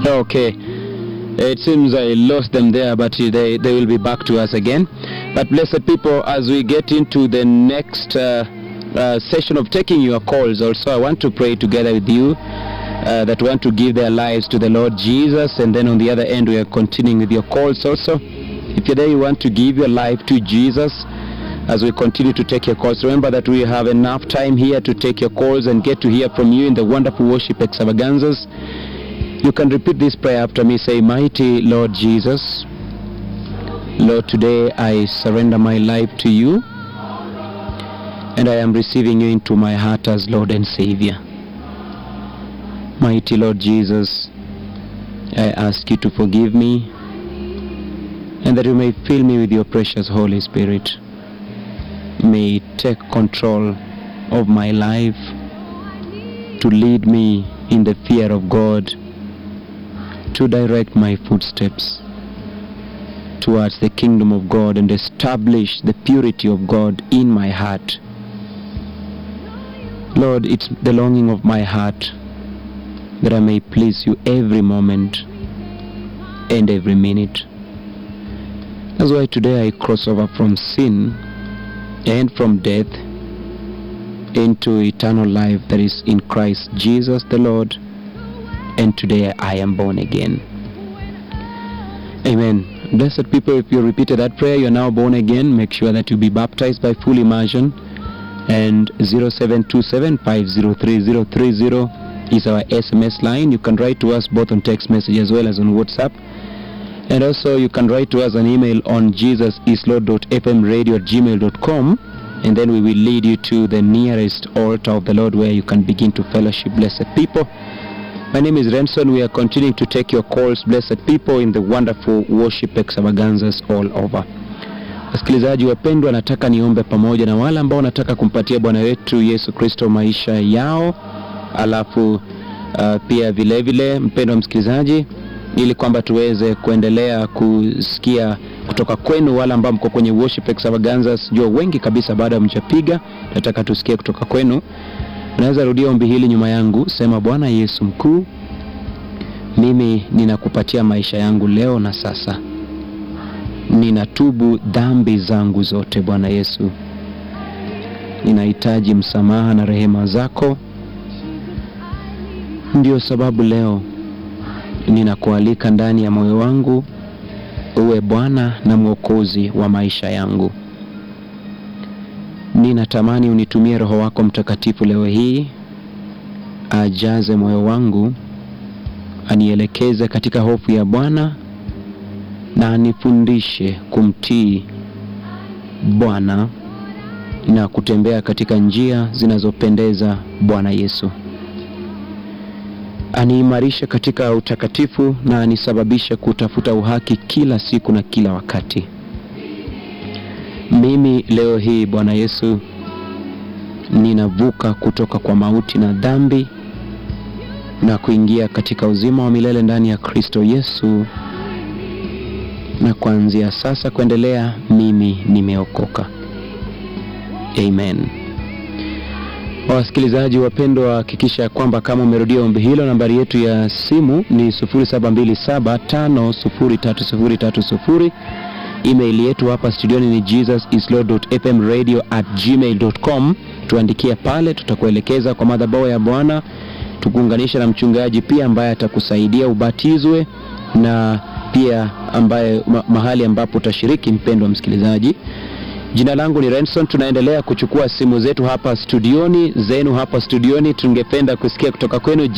Okay. It seems I lost them there, but they will be back to us again. But blessed people, as we get into the next session of taking your calls also, I want to pray together with you that want to give their lives to the Lord Jesus. And then on the other end, we are continuing with your calls also. If you're there, you want to give your life to Jesus as we continue to take your calls. Remember that we have enough time here to take your calls and get to hear from you in the wonderful worship extravaganzas. You can repeat this prayer after me. Say, Mighty Lord Jesus, Lord, today I surrender my life to you, and I am receiving you into my heart as Lord and Savior. Mighty Lord Jesus, I ask you to forgive me, and that you may fill me with your precious Holy Spirit. May it take control of my life to lead me in the fear of God, to direct my footsteps towards the kingdom of God and establish the purity of God in my heart. Lord, it's the longing of my heart that I may please you every moment and every minute. That's why today I cross over from sin and from death into eternal life that is in Christ Jesus the Lord. And today I am born again. Amen. Blessed people, if you repeated that prayer, you are now born again. Make sure that you be baptized by full immersion. And 0727503030 is our SMS line. You can write to us both on text message as well as on WhatsApp. And also you can write to us an email on jesusislord.fmradio@gmail.com. And then we will lead you to the nearest altar of the Lord where you can begin to fellowship. Blessed people, my name is Renson. We are continuing to take your calls, blessed people, in the wonderful worship extravaganzas all over. Wasikilizaji wapendwa, nataka niombe pamoja na wale ambao nataka kumpatia Bwana wetu Yesu Kristo maisha yao. Alafu pia vile vile, mpendwa msikilizaji, ili kwamba tuweze kuendelea kusikia kutoka kwenu wale ambao mko kwenye worship extravaganzas. Jua wengi kabisa baada mjapiga, nataka tusikie kutoka kwenu. Unaweza rudia ombi hili nyuma yangu. Sema, Bwana Yesu mkuu, mimi ninakupatia maisha yangu leo na sasa. Ninatubu dhambi zangu zote Bwana Yesu. Ninahitaji msamaha na rehema zako. Ndio sababu leo ninakualika ndani ya moyo wangu uwe Bwana na Mwokozi wa maisha yangu. Ninatamani unitumie Roho wako Mtakatifu leo hii, ajaze moyo wangu, anielekeze katika hofu ya Bwana, na anifundishe kumtii Bwana na kutembea katika njia zinazopendeza Bwana Yesu. Aniimarishe katika utakatifu na anisababishe kutafuta uhaki kila siku na kila wakati. Mimi leo hii Bwana Yesu, ninavuka kutoka kwa mauti na dhambi na kuingia katika uzima wa milele ndani ya Kristo Yesu, na kuanzia sasa kuendelea mimi nimeokoka. Amen. Wasikilizaji wapendwa, hakikisha kwamba kama umerudia ombi hilo, nambari yetu ya simu ni 0727503030. Email yetu hapa studioni ni jesusislord.fmradio@gmail.com. Tuandikie pale, tutakuelekeza kwa madhabahu ya Bwana, tukuunganisha na mchungaji pia ambaye atakusaidia ubatizwe, na pia ambaye mahali ambapo utashiriki. Mpendwa msikilizaji, jina langu ni Renson. Tunaendelea kuchukua simu zetu hapa studioni, zenu hapa studioni. Tungependa kusikia kutoka kwenu.